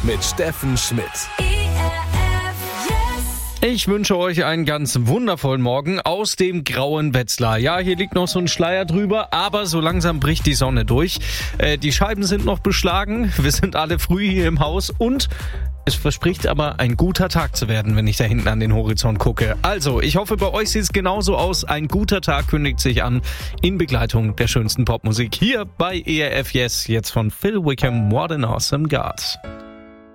mit Steffen Schmidt. Ich wünsche euch einen ganz wundervollen Morgen aus dem grauen Wetzlar. Ja, hier liegt noch so ein Schleier drüber, aber so langsam bricht die Sonne durch. Die Scheiben sind noch beschlagen, wir sind alle früh hier im Haus und es verspricht aber ein guter Tag zu werden, wenn ich da hinten an den Horizont gucke. Also, ich hoffe, bei euch sieht es genauso aus. Ein guter Tag kündigt sich an in Begleitung der schönsten Popmusik hier bei ERF Yes, jetzt von Phil Wickham, What an Awesome God.